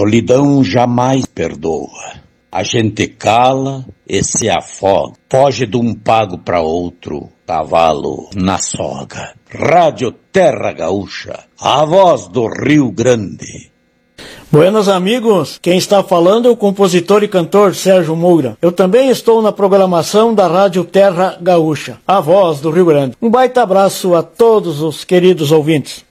solidão jamais perdoa. A gente cala e se afoga. Foge de um pago para outro, cavalo na soga. Rádio Terra Gaúcha, a voz do Rio Grande. Buenos amigos, quem está falando é o compositor e cantor Sérgio Moura. Eu também estou na programação da Rádio Terra Gaúcha, a voz do Rio Grande. Um baita abraço a todos os queridos ouvintes.